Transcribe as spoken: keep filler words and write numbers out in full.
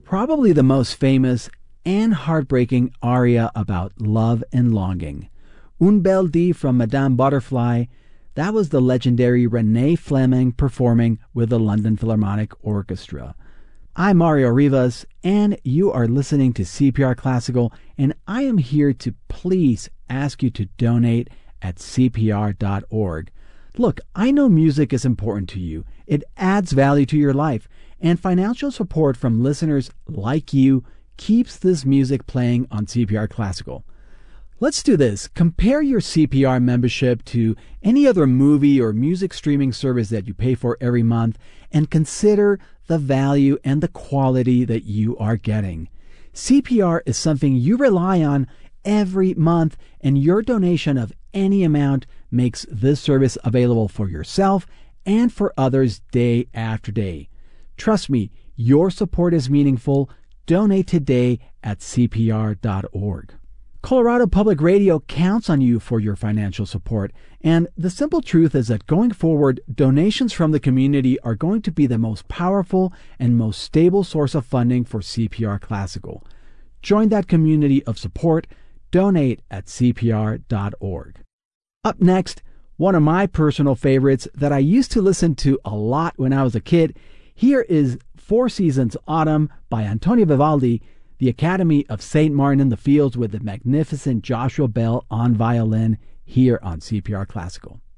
probably the most famous and heartbreaking aria about love and longing. Une Belle Dee from Madame Butterfly, that was the legendary Renee Fleming performing with the London Philharmonic Orchestra. I'm Mario Rivas, and you are listening to C P R Classical, and I am here to please ask you to donate at C P R dot org. Look, I know music is important to you. It adds value to your life, and financial support from listeners like you keeps this music playing on C P R Classical. Let's do this. Compare your C P R membership to any other movie or music streaming service that you pay for every month, and consider the value and the quality that you are getting. C P R is something you rely on every month, and your donation of any amount makes this service available for yourself and for others day after day. Trust me, your support is meaningful. Donate today at C P R dot org. Colorado Public Radio counts on you for your financial support, and the simple truth is that going forward, donations from the community are going to be the most powerful and most stable source of funding for C P R Classical. Join that community of support. Donate at C P R dot org. Up next, one of my personal favorites that I used to listen to a lot when I was a kid. Here is Four Seasons Autumn by Antonio Vivaldi, the Academy of Saint Martin in the Fields with the magnificent Joshua Bell on violin here on C P R Classical.